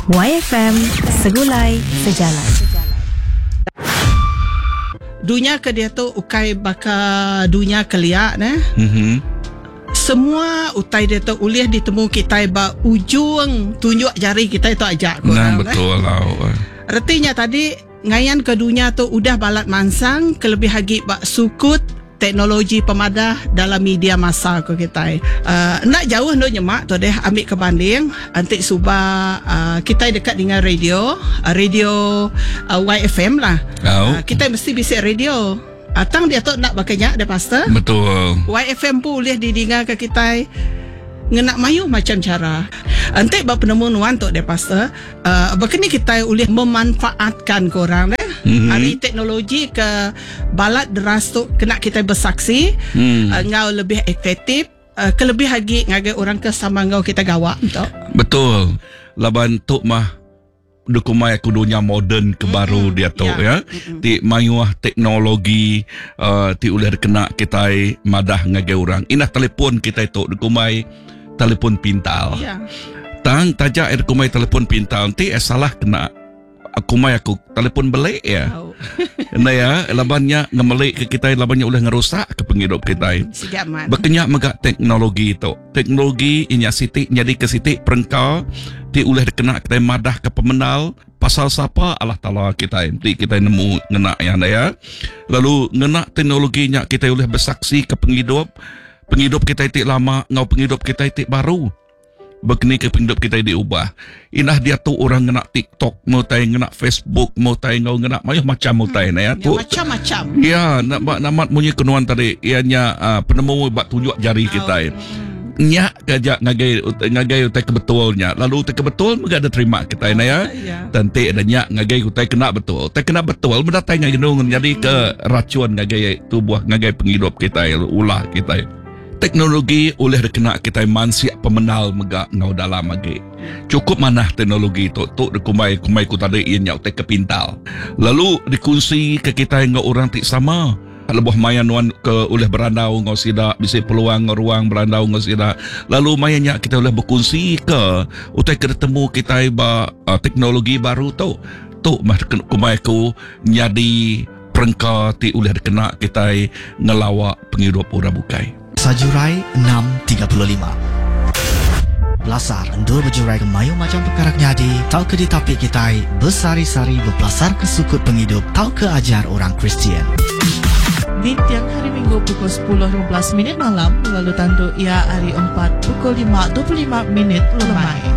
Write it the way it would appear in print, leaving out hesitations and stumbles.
YFM, segulai sejalan. Dunia ke dia tu ukai baka dunia keliak semua utai dia tu ulih ditemu kita ba ujung tunjuk jari kita itu ajak korang. Betul lah. Artinya tadi ngayan ke dunia tu udah balat mansang kelebih hagi bak sukut teknologi pemadah dalam media masa ko kita. Nak jauh no nyemak tu deh ambil ke banding antik suba kita dekat dengan radio YFM lah. Kita mesti bisik radio. Atang dia tu nak bakanya dia pastor. Betul. YFM pun boleh didengar ke kita ngenak mayu macam cara. Antik bak penemuan tu dia pastor. Bakini kita boleh memanfaatkan korang deh. Hari teknologi ke balat deras tu kena kita bersaksi ngau lebih efektif kelebih lagi ngagai orang ke sama ngau kita gawak betul laban tu mah dukumai aku dunia moden ke baru dia tu ya ti mayuah teknologi ti uleh kena kita madah ngagai orang inah telefon kita itu dukumai telefon pintar tang tajak dukumai telefon pintar ti salah kena aku telefon belik ya. Nah ya, labannya ngemelik ke kita, labannya ulah ngerusak ke penghidup kita. Berkenyak megak teknologi itu. Teknologi inya sitik jadi ke sitik perengkau ti ulah dikena kita madah ke pemenal pasal siapa Allah Taala kita. Ti kita nemu ngena ya. Lalu ngena teknologinya kita ulah bersaksi ke penghidup kita itu lama, ngau penghidup kita itu baru. Begini ke penghidup kita diubah. Inah dia tu orang ngena TikTok, mau tay ngena Facebook, mau tay ngau ngena macam mau tay ya. Macam-macam. Ya, namat punya kenuan tadi ianya penemu bak tunjuk jari kita. Nya kajak ngagai utai kebetulnya. Lalu utai kebetul mega ada terima kita ya. Tante ada nya ngagai utai kena betul. Utai kena betul mendatai ngagai jadi ke racun ngagai tubuh ngagai penghidup kita ulah kita. Teknologi oleh dikena kita mansiak pemenal megak ngau dalam lagi. Cukup mana teknologi itu tu kumai ku tadi ianya utai kepintal. Lalu dikunci ke kita ngau orang tik sama. Lebuh mayan wan ke oleh berandau ngau sida bisa peluang ruang berandau ngau sida. Lalu mayanya kita oleh berkunci ke utai ketemu kita ba teknologi baru tu. Tu mah kumai ku nyadi perengka ti oleh dikena kita ngelawak penghidup orang bukai. Sajurai 6.35 Belasar endul berjurai ke mayu macam perkara nyadi. Tau ke di tapik kita bersari-sari berpelasar ke sukut penghidup. Tau ke ajar orang Kristian. Di tiang hari Minggu pukul 10.15 malam. Lalu tandu ia hari 4 pukul 5.25 lemai.